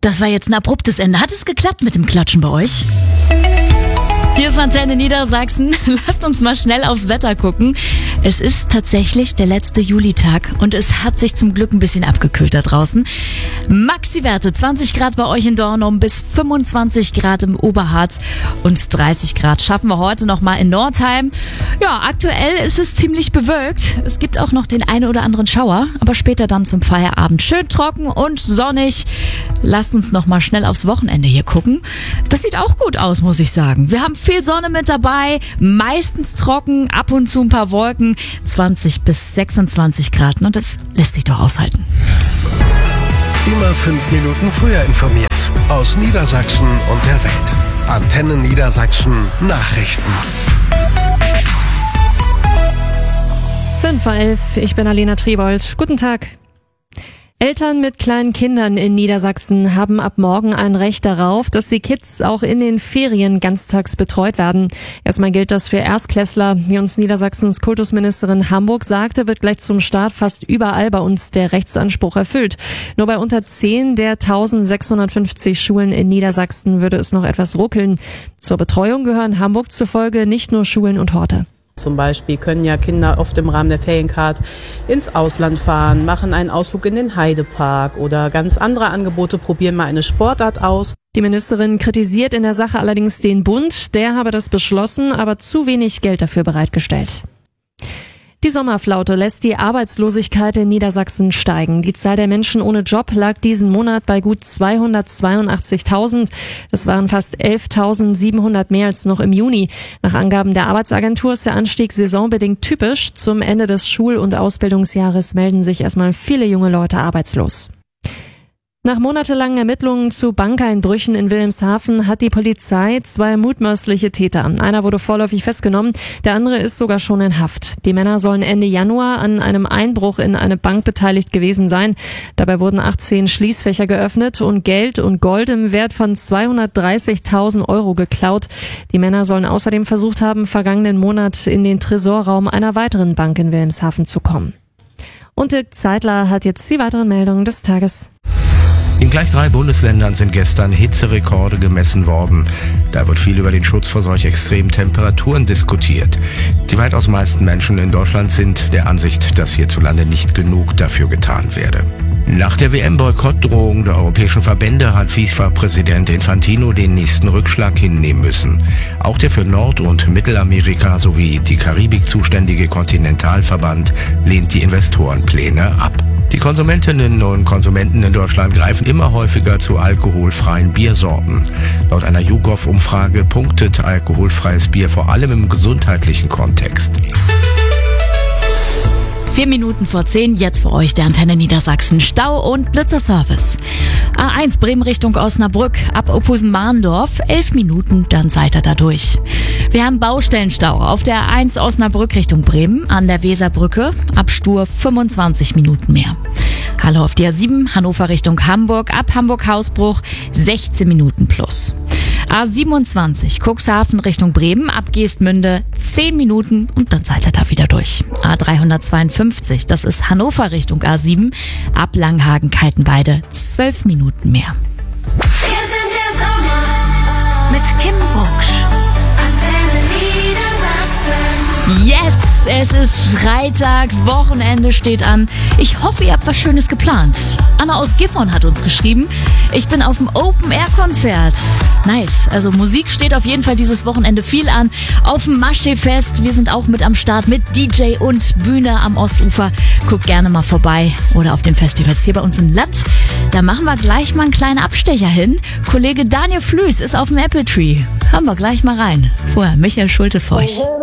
Das war jetzt ein abruptes Ende. Hat es geklappt mit dem Klatschen bei euch? Hier ist Antenne Niedersachsen. Lasst uns mal schnell aufs Wetter gucken. Es ist tatsächlich der letzte Julitag und es hat sich zum Glück ein bisschen abgekühlt da draußen. Maxi-Werte 20 Grad bei euch in Dornum bis 25 Grad im Oberharz und 30 Grad schaffen wir heute nochmal in Nordheim. Ja, aktuell ist es ziemlich bewölkt. Es gibt auch noch den einen oder anderen Schauer, aber später dann zum Feierabend schön trocken und sonnig. Lasst uns nochmal schnell aufs Wochenende hier gucken. Das sieht auch gut aus, muss ich sagen. Wir haben viel Sonne mit dabei, meistens trocken, ab und zu ein paar Wolken, 20 bis 26 Grad. Und das lässt sich doch aushalten. Immer 5 Minuten früher informiert. Aus Niedersachsen und der Welt. Antenne Niedersachsen Nachrichten. 5:11 Uhr, ich bin Alena Triebold. Guten Tag. Eltern mit kleinen Kindern in Niedersachsen haben ab morgen ein Recht darauf, dass die Kids auch in den Ferien ganztags betreut werden. Erstmal gilt das für Erstklässler. Wie uns Niedersachsens Kultusministerin Hamburg sagte, wird gleich zum Start fast überall bei uns der Rechtsanspruch erfüllt. Nur bei unter 10 der 1650 Schulen in Niedersachsen würde es noch etwas ruckeln. Zur Betreuung gehören Hamburg zufolge nicht nur Schulen und Horte. Zum Beispiel können ja Kinder oft im Rahmen der Feriencard ins Ausland fahren, machen einen Ausflug in den Heidepark oder ganz andere Angebote, probieren mal eine Sportart aus. Die Ministerin kritisiert in der Sache allerdings den Bund. Der habe das beschlossen, aber zu wenig Geld dafür bereitgestellt. Die Sommerflaute lässt die Arbeitslosigkeit in Niedersachsen steigen. Die Zahl der Menschen ohne Job lag diesen Monat bei gut 282.000. Das waren fast 11.700 mehr als noch im Juni. Nach Angaben der Arbeitsagentur ist der Anstieg saisonbedingt typisch. Zum Ende des Schul- und Ausbildungsjahres melden sich erstmal viele junge Leute arbeitslos. Nach monatelangen Ermittlungen zu Bankeinbrüchen in Wilhelmshaven hat die Polizei 2 mutmaßliche Täter. Einer wurde vorläufig festgenommen, der andere ist sogar schon in Haft. Die Männer sollen Ende Januar an einem Einbruch in eine Bank beteiligt gewesen sein. Dabei wurden 18 Schließfächer geöffnet und Geld und Gold im Wert von 230.000 Euro geklaut. Die Männer sollen außerdem versucht haben, vergangenen Monat in den Tresorraum einer weiteren Bank in Wilhelmshaven zu kommen. Und Dirk Zeitler hat jetzt die weiteren Meldungen des Tages. In gleich 3 Bundesländern sind gestern Hitzerekorde gemessen worden. Da wird viel über den Schutz vor solch extremen Temperaturen diskutiert. Die weitaus meisten Menschen in Deutschland sind der Ansicht, dass hierzulande nicht genug dafür getan werde. Nach der WM-Boykottdrohung der europäischen Verbände hat FIFA-Präsident Infantino den nächsten Rückschlag hinnehmen müssen. Auch der für Nord- und Mittelamerika sowie die Karibik zuständige Kontinentalverband lehnt die Investorenpläne ab. Die Konsumentinnen und Konsumenten in Deutschland greifen immer häufiger zu alkoholfreien Biersorten. Laut einer YouGov-Umfrage punktet alkoholfreies Bier vor allem im gesundheitlichen Kontext. 4 Minuten vor 10, jetzt für euch der Antenne Niedersachsen Stau- und Blitzerservice. A1 Bremen Richtung Osnabrück, ab Ophusen-Mahndorf, 11 Minuten, dann seid ihr da durch. Wir haben Baustellenstau auf der A1 Osnabrück Richtung Bremen, an der Weserbrücke, ab Stur 25 Minuten mehr. Hallo auf der A7 Hannover Richtung Hamburg, ab Hamburg-Hausbruch, 16 Minuten plus. A27 Cuxhaven Richtung Bremen, ab Geestmünde 10 Minuten und dann seid ihr da wieder durch. A352, das ist Hannover Richtung A7, ab Langhagen-Kaltenweide 12 Minuten mehr. Wir sind der Sommer mit Kim Bucksch. Antenne Niedersachsen. Yes, es ist Freitag, Wochenende steht an. Ich hoffe, ihr habt was Schönes geplant. Anna aus Gifhorn hat uns geschrieben, ich bin auf dem Open-Air-Konzert. Nice, also Musik steht auf jeden Fall dieses Wochenende viel an. Auf dem Maschsee-Fest, wir sind auch mit am Start mit DJ und Bühne am Ostufer. Guckt gerne mal vorbei oder auf den Festivals hier bei uns in Latt. Da machen wir gleich mal einen kleinen Abstecher hin. Kollege Daniel Flüß ist auf dem Apple Tree. Hören wir gleich mal rein. Vorher Michael Schulte für euch.